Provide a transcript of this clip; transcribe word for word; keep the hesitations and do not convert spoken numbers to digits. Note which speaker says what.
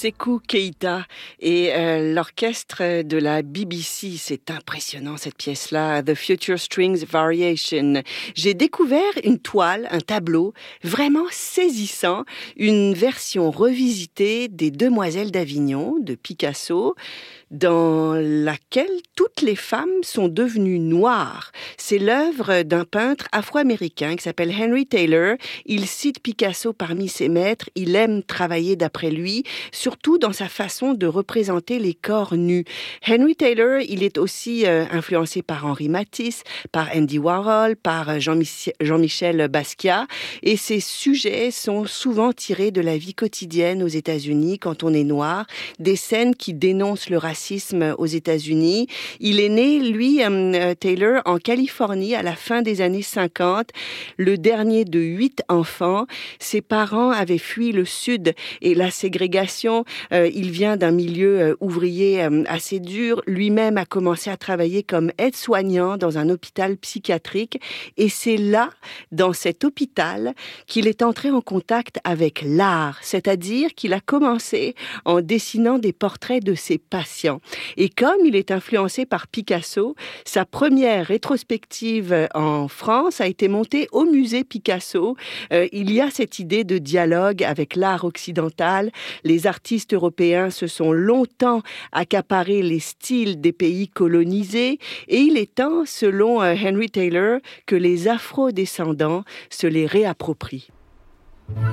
Speaker 1: Sekou Keïta et euh, l'orchestre de la B B C. C'est impressionnant cette pièce-là, The Future Strings Variation. J'ai découvert une toile, un tableau vraiment saisissant, une version revisitée des Demoiselles d'Avignon de Picasso, dans laquelle toutes les femmes sont devenues noires. C'est l'œuvre d'un peintre afro-américain qui s'appelle Henry Taylor. Il cite Picasso parmi ses maîtres. Il aime travailler d'après lui, surtout dans sa façon de représenter les corps nus. Henry Taylor, il est aussi euh, influencé par Henri Matisse, par Andy Warhol, par Jean-Mich- Jean-Michel Basquiat. Et ses sujets sont souvent tirés de la vie quotidienne aux États-Unis quand on est noir, des scènes qui dénoncent le racisme aux États-Unis. Il est né, lui, euh, Taylor, en Californie à la fin des années cinquante, le dernier de huit enfants. Ses parents avaient fui le Sud et la ségrégation. Euh, il vient d'un milieu euh, ouvrier euh, assez dur. Lui-même a commencé à travailler comme aide-soignant dans un hôpital psychiatrique. Et c'est là, dans cet hôpital, qu'il est entré en contact avec l'art. C'est-à-dire qu'il a commencé en dessinant des portraits de ses patients. Et comme il est influencé par Picasso, sa première rétrospective en France a été montée au musée Picasso. Euh, il y a cette idée de dialogue avec l'art occidental. Les artistes européens se sont longtemps accaparés les styles des pays colonisés et il est temps, selon Henry Taylor, que les afro-descendants se les réapproprient.